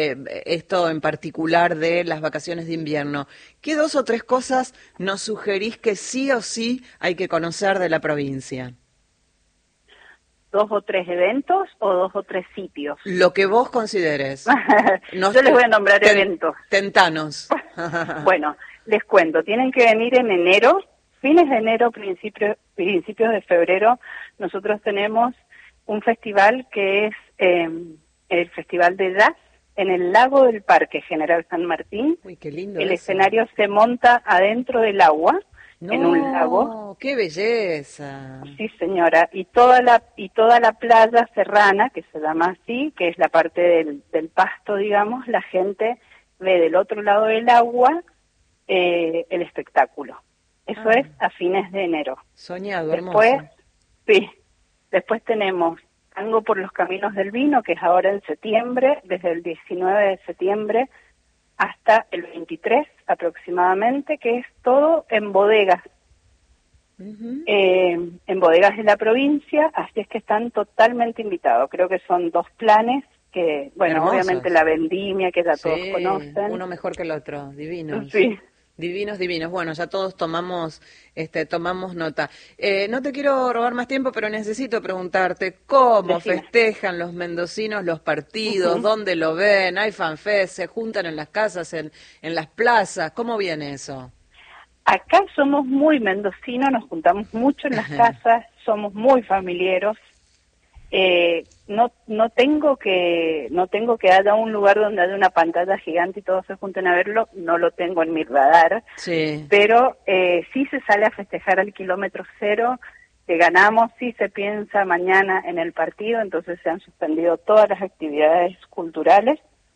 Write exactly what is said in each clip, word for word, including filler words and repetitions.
eh, esto en particular de las vacaciones de invierno, ¿qué dos o tres cosas nos sugerís que sí o sí hay que conocer de la provincia? ¿Dos o tres eventos o dos o tres sitios? Lo que vos consideres. Nos Yo les voy a nombrar ten, eventos. Tentanos. Bueno, les cuento, tienen que venir en enero, fines de enero, principio, principios de febrero. Nosotros tenemos un festival que es eh, el Festival de Jazz en el lago del Parque General San Martín. Uy, qué lindo. El eso. escenario se monta adentro del agua, no, en un lago. ¡Qué belleza! Sí, señora, y toda la y toda la playa serrana, que se llama así, que es la parte del, del pasto, digamos, la gente ve del otro lado del agua eh, el espectáculo. Eso ah. es a fines de enero. Soñado, Después, hermoso. Sí, después tenemos Tango por los Caminos del Vino, que es ahora en septiembre, desde el diecinueve de septiembre hasta el veintitrés aproximadamente, que es todo en bodegas, uh-huh. eh, en bodegas de la provincia, así es que están totalmente invitados. Creo que son dos planes que, bueno, hermosos. Obviamente la vendimia, que ya sí, todos conocen. Uno mejor que el otro, divino. Sí. Divinos, divinos. Bueno, ya todos tomamos, este, tomamos nota. Eh, no te quiero robar más tiempo, pero necesito preguntarte cómo Decime. festejan los mendocinos los partidos, uh-huh. dónde lo ven, hay fanfest, se juntan en las casas, en, en las plazas, ¿cómo viene eso? Acá somos muy mendocinos, nos juntamos mucho en las casas, somos muy familiares. Eh, no no tengo que no tengo que haya un lugar donde haya una pantalla gigante y todos se junten a verlo, no lo tengo en mi radar, sí. pero eh, sí se sale a festejar al kilómetro cero, que ganamos, sí se piensa mañana en el partido, entonces se han suspendido todas las actividades culturales,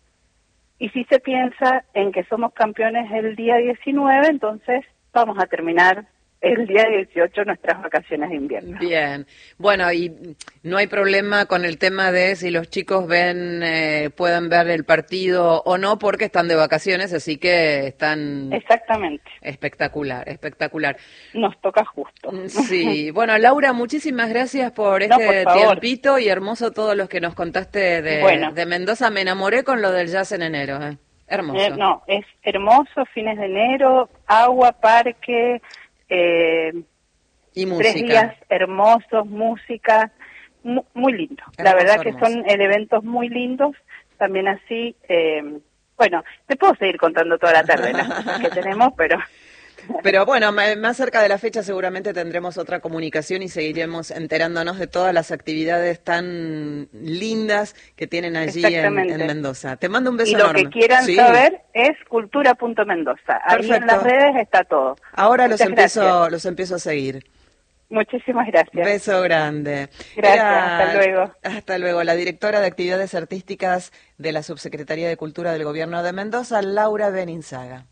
y sí se piensa en que somos campeones el día diecinueve, entonces vamos a terminar el día dieciocho nuestras vacaciones de invierno. Bien, bueno, y no hay problema con el tema de si los chicos ven, eh, pueden ver el partido o no, porque están de vacaciones, así que están... Exactamente. Espectacular, espectacular. Nos toca justo. Sí, bueno, Laura, muchísimas gracias por este no, por tiempito y hermoso todos los que nos contaste de, bueno. de Mendoza. Me enamoré con lo del jazz en enero, ¿eh? Hermoso. Eh, no, es hermoso, fines de enero, agua, parque... Eh, y música. Tres días hermosos, música, mu muy lindo. Hermoso, la verdad que hermoso. son eh, eventos muy lindos, también así, eh, bueno, te puedo seguir contando toda la tarde las cosas que tenemos, pero... Pero bueno, más cerca de la fecha seguramente tendremos otra comunicación y seguiremos enterándonos de todas las actividades tan lindas que tienen allí en, en Mendoza. Te mando un beso enorme. Y lo enorme. que quieran sí. saber es cultura punto mendoza. Ahí en las redes está todo. Ahora los Muchas empiezo, gracias. los empiezo a seguir. Muchísimas gracias. Beso grande. Gracias, Era, hasta luego. Hasta luego. La directora de Actividades Artísticas de la Subsecretaría de Cultura del Gobierno de Mendoza, Laura Beninzaga.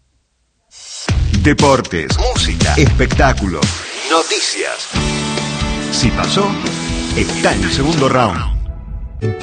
Deportes, música, espectáculos, noticias. Si pasó, está en el segundo round.